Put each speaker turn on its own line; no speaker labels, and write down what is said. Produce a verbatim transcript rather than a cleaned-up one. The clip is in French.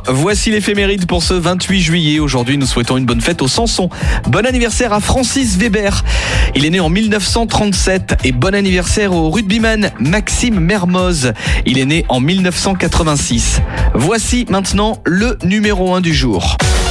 Voici l'éphéméride pour ce vingt-huit juillet. Aujourd'hui, nous souhaitons une bonne fête aux Samson. Bon anniversaire à Francis Weber. Il est né en mille neuf cent trente-sept. Et bon anniversaire au rugbyman Maxime Mermoz. Il est né en mille neuf cent quatre-vingt-six. Voici maintenant le numéro un du jour.